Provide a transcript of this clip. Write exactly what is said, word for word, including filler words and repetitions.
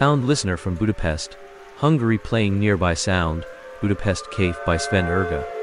Sound listener from Budapest, Hungary playing Nearby Sound, Budapest Cave by Sven Erga.